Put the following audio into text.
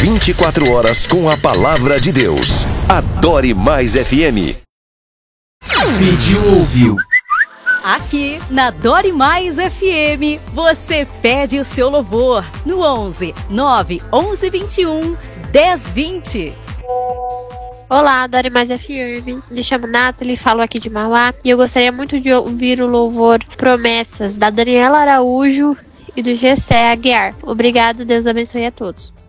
24 horas com a palavra de Deus. Adore Mais FM. Pediu, ouviu. Aqui na Adore Mais FM, você pede o seu louvor no 11 9 11 21 10 20. Olá, Adore Mais FM. Me chamo Nathalie, falo aqui de Mauá e eu gostaria muito de ouvir o louvor Promessas, da Daniela Araújo e do Gessé Aguiar. Obrigado, Deus abençoe a todos.